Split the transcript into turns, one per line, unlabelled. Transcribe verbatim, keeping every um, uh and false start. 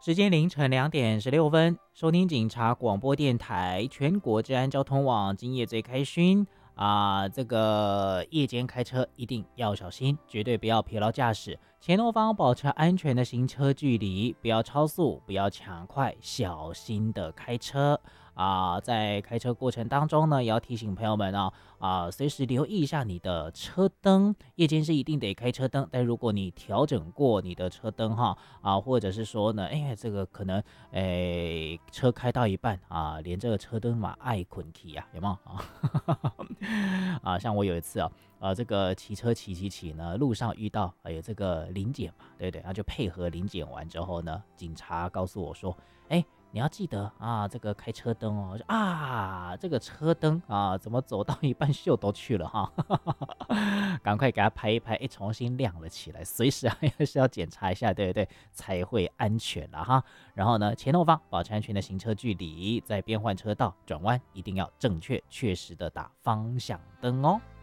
时间凌晨两点十六分，收听警察广播电台全国治安交通网，今夜最开勋啊！这个夜间开车一定要小心，绝对不要疲劳驾驶，前后方保持安全的行车距离，不要超速，不要抢快，小心的开车啊！在开车过程当中呢，也要提醒朋友们啊啊，随时留意一下你的车灯，夜间是一定得开车灯，但如果你调整过你的车灯哈啊，或者是说呢，哎，这个可能哎车开到一半啊，连这个车灯嘛爱捆起啊，有没有啊？啊，像我有一次啊，呃，这个骑车骑骑骑呢，路上遇到哎有这个临检嘛，对不对？然后就配合临检完之后呢，警察告诉我说，哎。你要记得啊，这个开车灯哦，啊，这个车灯啊，怎么走到一半锈都去了哈，赶快给它拍一拍，哎，重新亮了起来，随时还是要检查一下，对不对？才会安全了哈。然后呢，前后方保持安全的行车距离，在变换车道转弯一定要正确确实的打方向灯哦。